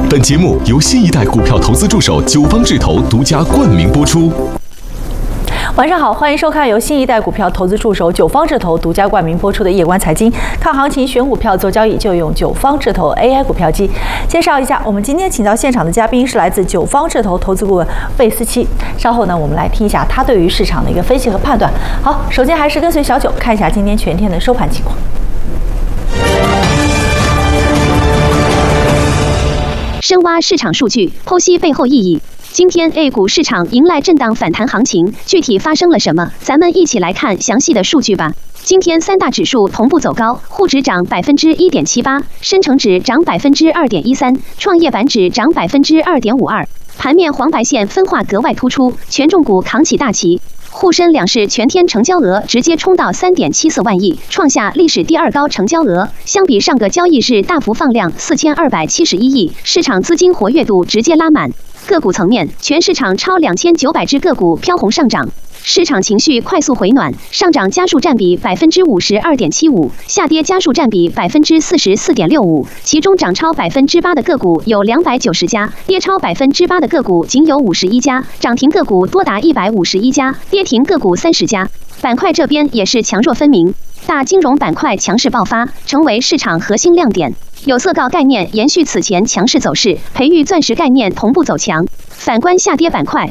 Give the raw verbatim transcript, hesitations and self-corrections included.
本节目由新一代股票投资助手九方智投独家冠名播出。 晚上好，欢迎收看由新一代股票投资助手九方智投独家冠名播出的夜观财经。看行情选股票做交易就用九方智投 A I 股票机。介绍一下，我们今天请到现场的嘉宾是来自九方智投投资顾问魏思琪。稍后呢，我们来听一下他对于市场的一个分析和判断。好，首先还是跟随小九看一下今天全天的收盘情况。 深挖市场数据，剖析背后意义。今天 A 股市场迎来震荡反弹行情，具体发生了什么？咱们一起来看详细的数据吧。今天三大指数同步走高，沪指涨百分之一点七八，深成指涨百分之二点一三，创业板指涨百分之二点五二。盘面黄白线分化格外突出，权重股扛起大旗。沪深两市全天成交额直接冲到 三点七四万亿，创下历史第二高成交额，相比上个交易日大幅放量四千二百七十一亿，市场资金活跃度直接拉满。个股层面，全市场超两千九百只个股飘红上涨，市场情绪快速回暖，上涨家数占比百分之五十二点七五，下跌家数占比百分之四十四点六五，其中涨超百分之八的个股有两百九十家，跌超百分之八的个股仅有五十一家，涨停个股多达一百五十一家，跌停个股三十家。板块这边也是强弱分明，大金融板块强势爆发，成为市场核心亮点。有色锆概念延续此前强势走势，培育钻石概念同步走强。反观下跌板块，